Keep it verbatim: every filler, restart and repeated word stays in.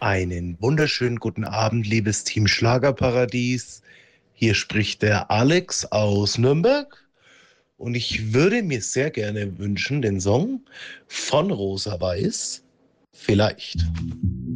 Einen wunderschönen guten Abend, liebes Team Schlagerparadies. Hier spricht der Alex aus Nürnberg und ich würde mir sehr gerne wünschen den Song von Rosa Weiß, vielleicht.